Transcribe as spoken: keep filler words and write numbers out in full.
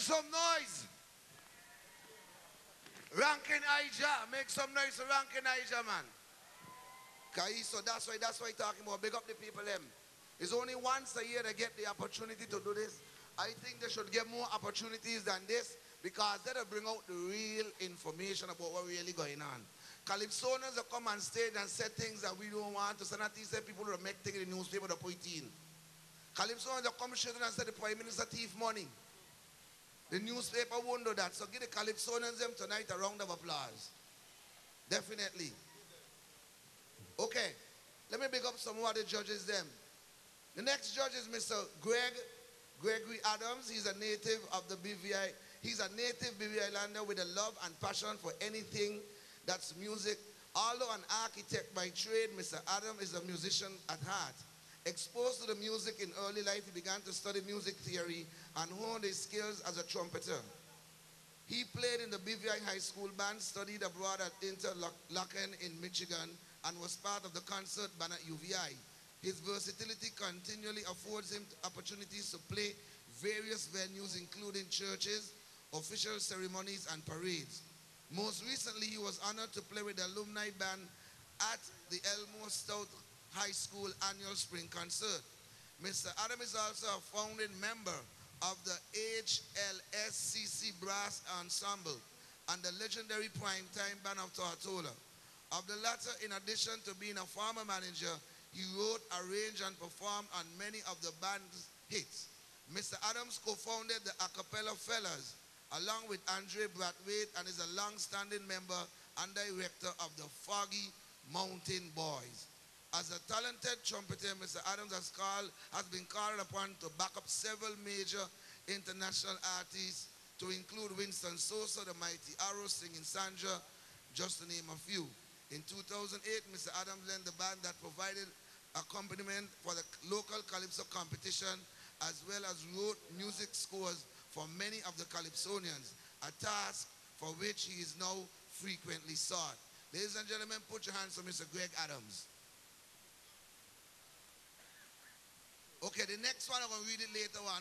some noise. Rankin Ija. Make some noise for Rankin Ija, man. So that's why that's why talking about big up the people them. It's only once a year they get the opportunity to do this. I think they should get more opportunities than this because that'll bring out the real information about what really going on. Calypsonians will come on stage and say things that we don't want to say. Not say people will make things in the newspaper to put it in. Calypsonians will come straight and say the Prime Minister thief money. The newspaper won't do that. So give the Calypsonians them tonight a round of applause. Definitely. Okay. Let me pick up some more of the judges them. The next judge is Mister Greg, Gregory Adams. He's a native of the B V I. He's a native B V Islander with a love and passion for anything that's music. Although an architect by trade, Mister Adams is a musician at heart. Exposed to the music in early life, he began to study music theory and honed his skills as a trumpeter. He played in the B V I High School band, studied abroad at Interlochen in Michigan, and was part of the concert band at U V I. His versatility continually affords him opportunities to play various venues, including churches, official ceremonies, and parades. Most recently, he was honored to play with the alumni band at the Elmore Stout High School annual spring concert. Mister Adam is also a founding member of the H L S C C Brass Ensemble and the legendary Primetime Band of Tortola. Of the latter, in addition to being a former manager, he wrote, arranged, and performed on many of the band's hits. Mister Adams co-founded the A Cappella Fellas along with Andre Brathwaite and is a long-standing member and director of the Foggy Mountain Boys. As a talented trumpeter, Mister Adams has, called, has been called upon to back up several major international artists, to include Winston Sosa, the Mighty Arrows, Singing Sandra, just to name a few. In two thousand eight, Mister Adams led the band that provided accompaniment for the local calypso competition, as well as wrote music scores for many of the Calypsonians, a task for which he is now frequently sought. Ladies and gentlemen, put your hands on Mister Greg Adams. Okay, the next one I'm going to read it later on.